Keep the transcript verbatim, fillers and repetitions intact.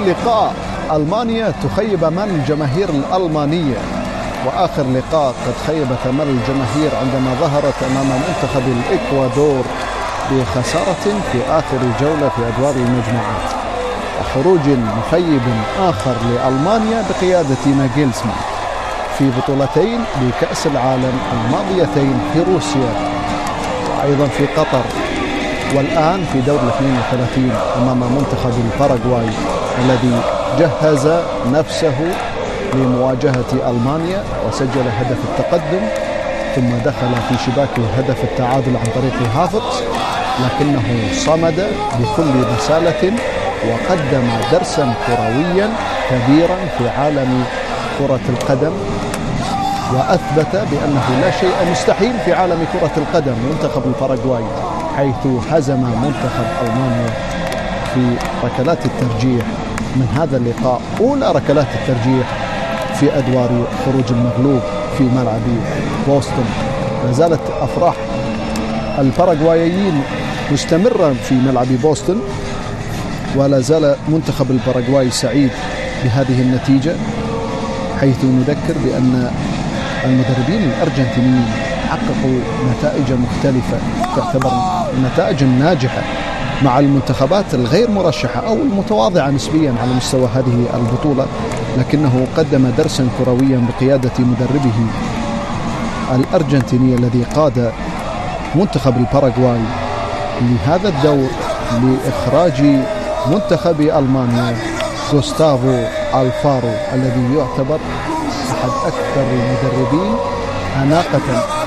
لقاء ألمانيا تخيب أمال الجماهير الألمانية، وآخر لقاء قد خيبت أمال الجماهير عندما ظهرت أمام منتخب الإكوادور بخسارة في آخر جولة في أدوار المجموعات، وخروج مخيب آخر لألمانيا بقيادة ناجلسمان في بطولتين لكأس العالم الماضيتين في روسيا وأيضا في قطر، والآن في دور الاثنين وثلاثين أمام منتخب الباراغواي الذي جهز نفسه لمواجهة ألمانيا وسجل هدف التقدم، ثم دخل في شباكه هدف التعادل عن طريق هافرتز، لكنه صمد بكل بسالة وقدم درسا كرويا كبيرا في عالم كرة القدم، وأثبت بأنه لا شيء مستحيل في عالم كرة القدم. منتخب الباراغواي حيث هزم منتخب ألمانيا في ركلات الترجيح من هذا اللقاء، أولى ركلات الترجيح في أدوار خروج المغلوب في ملعب بوسطن. ما زالت أفراح الباراغواييين مستمرة في ملعب بوسطن، ولا زال منتخب الباراغواي سعيد بهذه النتيجة، حيث نذكر بأن المدربين الأرجنتينيين حققوا نتائج مختلفة تعتبر نتائج ناجحة مع المنتخبات الغير مرشحة أو المتواضعة نسبيا على مستوى هذه البطولة، لكنه قدم درسا كرويا بقيادة مدربه الأرجنتيني الذي قاد منتخب الباراغواي لهذا الدور لإخراج منتخب ألمانيا غوستافو ألفارو الذي يعتبر أحد أكثر المدربين أناقة